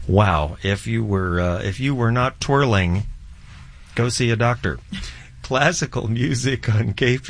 Wow, if you were not twirling, go see a doctor. Classical music on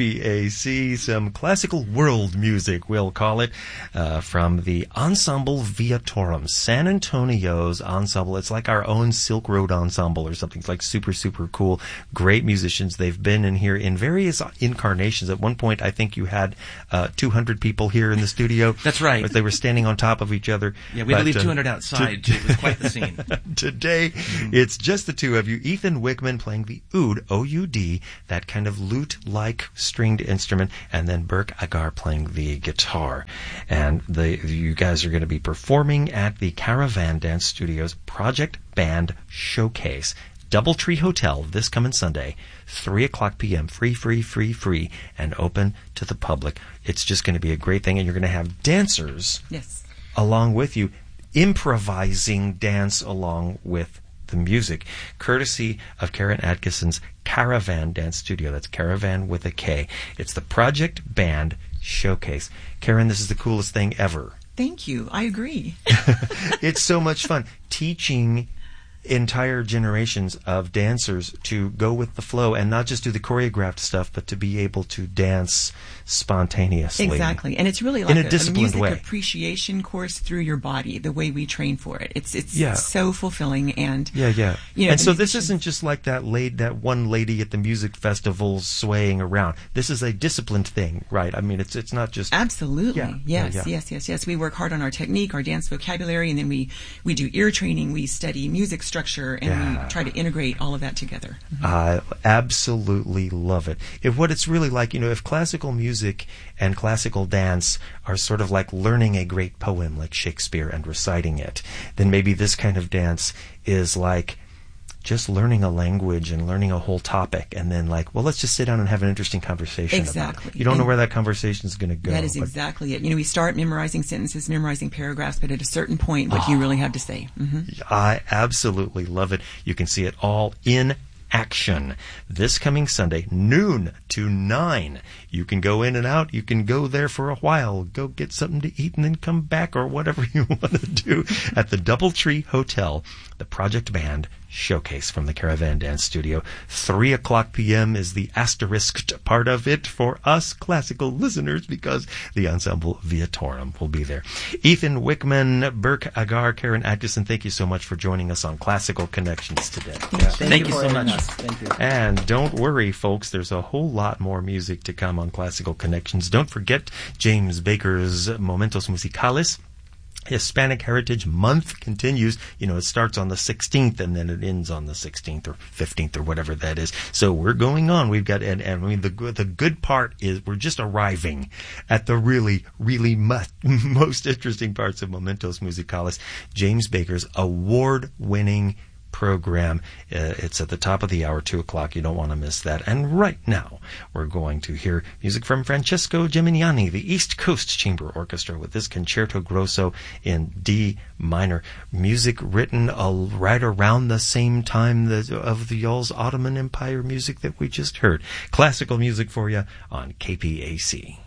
KPAC, some classical world music, we'll call it, from the Ensemble Viatorum, San Antonio's ensemble. It's like our own Silk Road ensemble or something. It's like super, super cool. Great musicians. They've been in here in various incarnations. At one point, I think you had 200 people here in the studio. That's right. But they were standing on top of each other. Yeah, we had to leave 200 outside. It was quite the scene. Today, it's just the two of you. Ethan Wickman playing the oud, O-U-D, that kind of lute-like stringed instrument, and then Burke Agar playing the guitar. And you guys are going to be performing at the Caravan Dance Studios Project Band Showcase, Doubletree Hotel, this coming Sunday, 3:00 p.m., free, and open to the public. It's just going to be a great thing, and you're going to have dancers along with you, improvising dance along with the music, courtesy of Karen Atkinson's Caravan Dance Studio. That's Caravan with a K. It's the Project Band Showcase. Karen, this is the coolest thing ever. Thank you. I agree. It's so much fun teaching entire generations of dancers to go with the flow and not just do the choreographed stuff, but to be able to dance spontaneously. Exactly. And it's really like in a disciplined music way. Appreciation course through your body, the way we train for it. It's so fulfilling. And and so this isn't just like that one lady at the music festival swaying around. This is a disciplined thing, right? I mean, it's not just... Absolutely. Yes. We work hard on our technique, our dance vocabulary, and then we do ear training, we study music structure, and we try to integrate all of that together. I absolutely love it. What it's really like, if classical music and classical dance are sort of like learning a great poem like Shakespeare and reciting it, then maybe this kind of dance is like just learning a language and learning a whole topic, and then let's just sit down and have an interesting conversation about it. You don't know where that conversation is going to go. That is exactly it. We start memorizing sentences, memorizing paragraphs, but at a certain point, what do you really have to say? Mm-hmm. I absolutely love it. You can see it all in action this coming Sunday, noon to 9. You can go in and out. You can go there for a while, go get something to eat, and then come back, or whatever you want to do at the Doubletree Hotel, the Project Band Showcase from the Caravan Dance Studio. 3:00 p.m. is the asterisked part of it for us classical listeners, because the Ensemble Viatorum will be there. Ethan Wickman, Burke Agar, Karen Atkinson, thank you so much for joining us on Classical Connections today. Thank you so much. Thank you. And don't worry, folks, there's a whole lot more music to come on Classical Connections. Don't forget James Baker's Momentos Musicales. Hispanic Heritage Month continues. It starts on the 16th and then it ends on the 16th or 15th or whatever that is. So we're going on. We've got, and I mean, the good part is we're just arriving at the really, really most interesting parts of Momentos Musicales. James Baker's award-winning program. It's at the top of the hour, 2:00. You don't want to miss that. And right now, we're going to hear music from Francesco Geminiani, the East Coast Chamber Orchestra, with this Concerto Grosso in D minor. Music written right around the same time of the y'all's Ottoman Empire music that we just heard. Classical music for you on KPAC.